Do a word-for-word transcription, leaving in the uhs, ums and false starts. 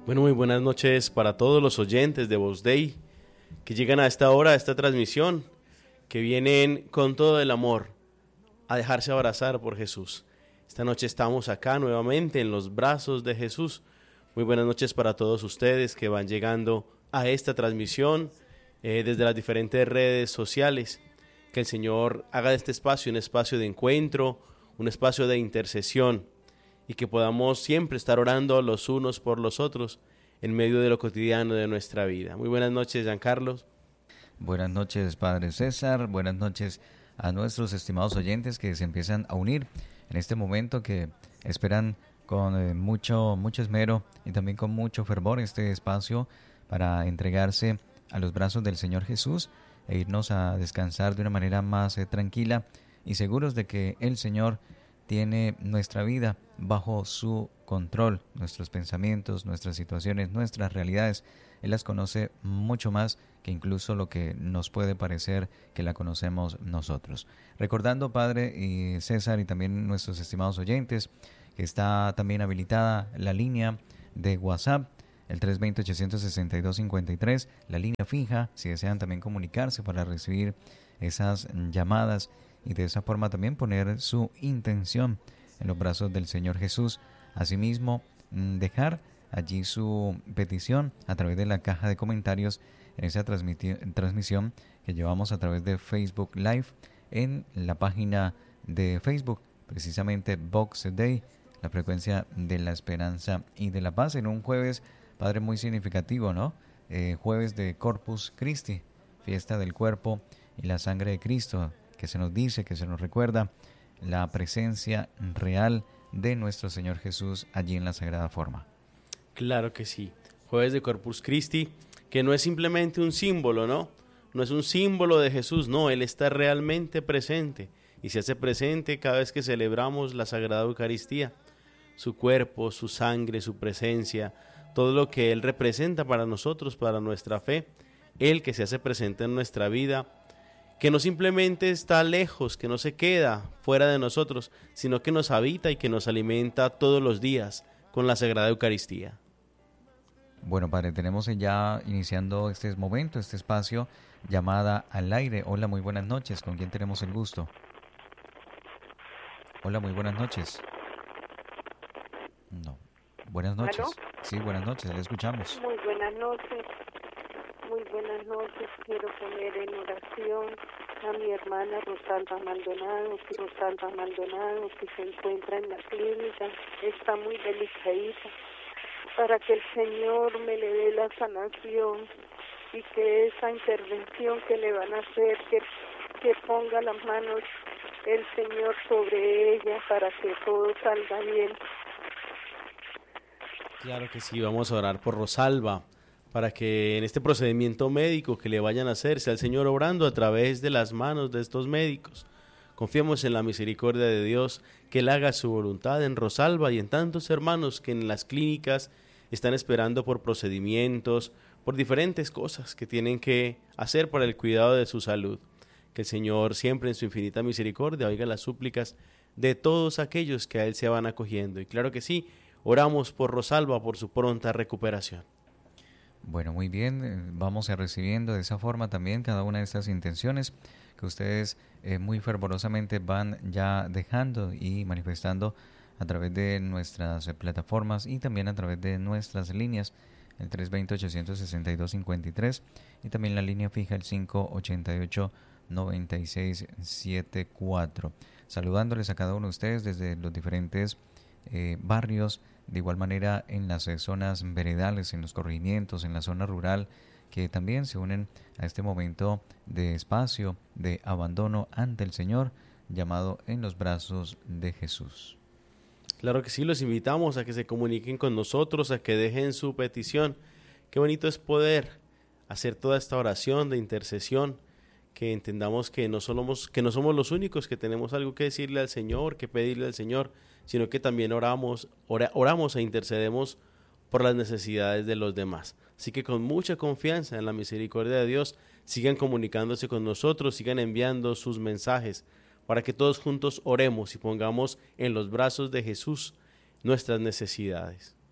Bueno, muy buenas noches para todos los oyentes de Voz Dei que llegan a esta hora, a esta transmisión, que vienen con todo el amor a dejarse abrazar por Jesús. Esta noche estamos acá nuevamente en los brazos de Jesús. Muy buenas noches para todos ustedes que van llegando a esta transmisión eh, desde las diferentes redes sociales. Que el Señor haga de este espacio un espacio de encuentro, un espacio de intercesión, y que podamos siempre estar orando los unos por los otros en medio de lo cotidiano de nuestra vida. Muy buenas noches, Giancarlos. Buenas noches, Padre César. Buenas noches a nuestros estimados oyentes que se empiezan a unir en este momento, que esperan con eh, mucho, mucho esmero y también con mucho fervor este espacio para entregarse a los brazos del Señor Jesús e irnos a descansar de una manera más eh, tranquila y seguros de que el Señor tiene nuestra vida bajo su control, nuestros pensamientos, nuestras situaciones, nuestras realidades. Él las conoce mucho más que incluso lo que nos puede parecer que la conocemos nosotros. Recordando, Padre y César, y también nuestros estimados oyentes, que está también habilitada la línea de WhatsApp, el tres dos cero, ocho seis dos, cinco tres, la línea fija, si desean también comunicarse para recibir esas llamadas y de esa forma también poner su intención en los brazos del Señor Jesús. Asimismo, dejar allí su petición a través de la caja de comentarios en esa transmisión que llevamos a través de Facebook Live en la página de Facebook, precisamente Vox Dei, la frecuencia de la esperanza y de la paz, en un jueves, Padre, muy significativo, ¿no? Eh, jueves de Corpus Christi, fiesta del cuerpo y la sangre de Cristo, que se nos dice, que se nos recuerda la presencia real de nuestro Señor Jesús allí en la Sagrada Forma. Claro que sí, jueves de Corpus Christi, que no es simplemente un símbolo, ¿no? No es un símbolo de Jesús, no, Él está realmente presente y se hace presente cada vez que celebramos la Sagrada Eucaristía. Su cuerpo, su sangre, su presencia, todo lo que Él representa para nosotros, para nuestra fe, Él que se hace presente en nuestra vida, que no simplemente está lejos, que no se queda fuera de nosotros, sino que nos habita y que nos alimenta todos los días con la Sagrada Eucaristía. Bueno, Padre, tenemos ya iniciando este momento, este espacio, llamada al aire. Hola, muy buenas noches. ¿Con quién tenemos el gusto? Hola, muy buenas noches. No. Buenas noches. ¿Aló? Sí, buenas noches, le escuchamos. Muy buenas noches. Muy buenas noches. Quiero poner en oración a mi hermana Rosalba Maldonado, que Rosalba Maldonado, que se encuentra en la clínica, está muy delicadita, para que el Señor me le dé la sanación y que esa intervención que le van a hacer, que, que ponga las manos el Señor sobre ella para que todo salga bien. Claro que sí, vamos a orar por Rosalba, para que en este procedimiento médico que le vayan a hacer sea el Señor obrando a través de las manos de estos médicos. Confiemos en la misericordia de Dios, que Él haga su voluntad en Rosalba y en tantos hermanos que en las clínicas están esperando por procedimientos, por diferentes cosas que tienen que hacer para el cuidado de su salud. Que el Señor siempre en su infinita misericordia oiga las súplicas de todos aquellos que a Él se van acogiendo. Y claro que sí, oramos por Rosalba, por su pronta recuperación. Bueno, muy bien, vamos a recibiendo de esa forma también cada una de estas intenciones que ustedes eh, muy fervorosamente van ya dejando y manifestando a través de nuestras eh, plataformas y también a través de nuestras líneas, el tres dos cero, ocho seis dos, cinco tres y también la línea fija el cinco ocho ocho, nueve seis siete cuatro. Saludándoles a cada uno de ustedes desde los diferentes eh, barrios, de igual manera en las eh, zonas veredales, en los corregimientos, en la zona rural, que también se unen a este momento de espacio, de abandono ante el Señor, llamado en los brazos de Jesús. Claro que sí, los invitamos a que se comuniquen con nosotros, a que dejen su petición. Qué bonito es poder hacer toda esta oración de intercesión, que entendamos que no somos, que no somos los únicos que tenemos algo que decirle al Señor, que pedirle al Señor, sino que también oramos, ora, oramos e intercedemos por las necesidades de los demás. Así que con mucha confianza en la misericordia de Dios, sigan comunicándose con nosotros, sigan enviando sus mensajes, para que todos juntos oremos y pongamos en los brazos de Jesús nuestras necesidades.